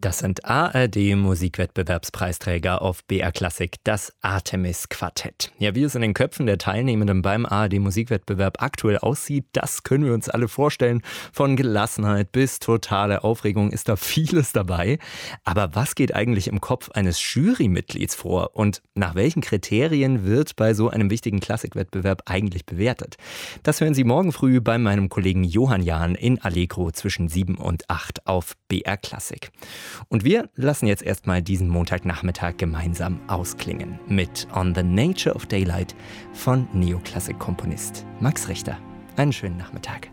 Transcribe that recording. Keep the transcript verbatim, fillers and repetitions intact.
Das sind A R D-Musikwettbewerbspreisträger auf B R Klassik, das Artemis-Quartett. Ja, wie es in den Köpfen der Teilnehmenden beim A R D-Musikwettbewerb aktuell aussieht, das können wir uns alle vorstellen. Von Gelassenheit bis totale Aufregung ist da vieles dabei. Aber was geht eigentlich im Kopf eines Jurymitglieds vor? Und nach welchen Kriterien wird bei so einem wichtigen Klassikwettbewerb eigentlich bewertet? Das hören Sie morgen früh bei meinem Kollegen Johann Jahn in Allegro zwischen sieben und acht auf B R Klassik. Und wir lassen jetzt erstmal diesen Montagnachmittag gemeinsam ausklingen mit On the Nature of Daylight von Neoklassik-Komponist Max Richter. Einen schönen Nachmittag.